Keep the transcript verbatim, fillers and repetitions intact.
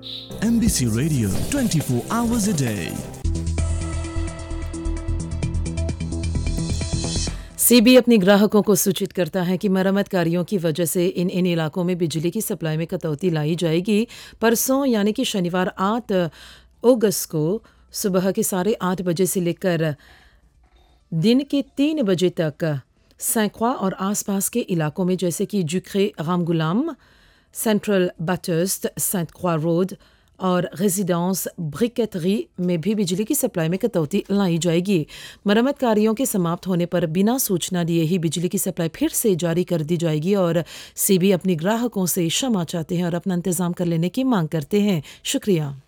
M B C Radio twenty-four hours a day. CB अपने ग्राहकों को सूचित करता है कि मरम्मत कार्यों की वजह से इन इन इलाकों में बिजली की सप्लाई में कटौती लाई जाएगी। परसों यानी कि शनिवार आठ अगस्त को सुबह के साढ़े आठ बजे से लेकर दिन के तीन बजे तक सैंक्वा और आसपास के इलाकों में जैसे कि जुक्रे रामगुलाम, सेंट्रल बाथर्स्ट, सेंट क्वा रोड और रेजिडेंस ब्रिकेटरी में भी बिजली की सप्लाई में कटौती लाई जाएगी। मरम्मत कार्यों के समाप्त होने पर बिना सूचना दिए ही बिजली की सप्लाई फिर से जारी कर दी जाएगी और सीबी अपने ग्राहकों से क्षमा चाहते हैं और अपना इंतजाम कर लेने की मांग करते हैं। शुक्रिया।